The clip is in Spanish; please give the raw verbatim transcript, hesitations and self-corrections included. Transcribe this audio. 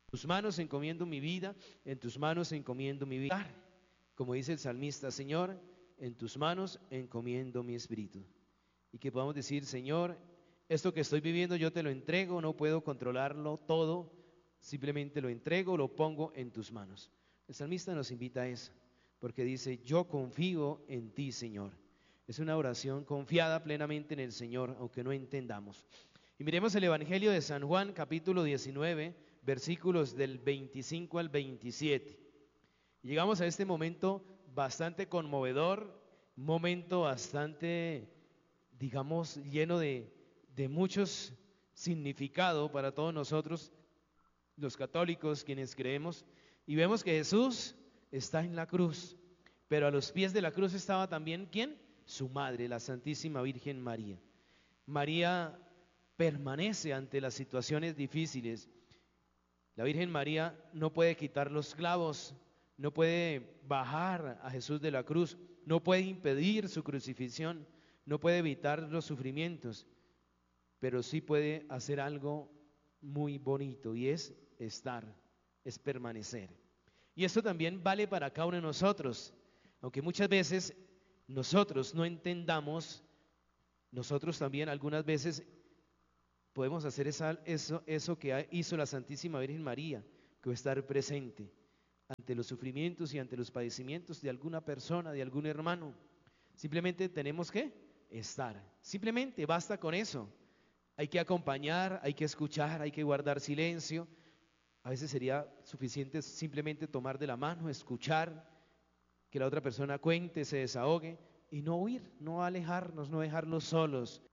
tus manos encomiendo mi vida, en tus manos encomiendo mi vida. Como dice el salmista, Señor, en tus manos encomiendo mi espíritu. Y que podamos decir, Señor, esto que estoy viviendo yo te lo entrego, no puedo controlarlo todo, simplemente lo entrego, lo pongo en tus manos. El salmista nos invita a eso, porque dice, yo confío en ti, Señor. Es una oración confiada plenamente en el Señor, aunque no entendamos. Y miremos el Evangelio de San Juan, capítulo diecinueve, versículos del veinticinco al veintisiete. Y llegamos a este momento bastante conmovedor, momento bastante, digamos, lleno de, de muchos significados para todos nosotros, los católicos, quienes creemos. Y vemos que Jesús está en la cruz, pero a los pies de la cruz estaba también, ¿quién? Su madre, la Santísima Virgen María. María permanece ante las situaciones difíciles. La Virgen María no puede quitar los clavos, no puede bajar a Jesús de la cruz, no puede impedir su crucifixión, no puede evitar los sufrimientos, pero sí puede hacer algo muy bonito y es estar, es permanecer. Y esto también vale para cada uno de nosotros, aunque muchas veces nosotros no entendamos, nosotros también algunas veces podemos hacer esa, eso, eso que hizo la Santísima Virgen María, que es estar presente ante los sufrimientos y ante los padecimientos de alguna persona, de algún hermano. Simplemente tenemos que estar, simplemente basta con eso. Hay que acompañar, hay que escuchar, hay que guardar silencio. A veces sería suficiente simplemente tomar de la mano, escuchar, que la otra persona cuente, se desahogue y no huir, no alejarnos, no dejarlos solos.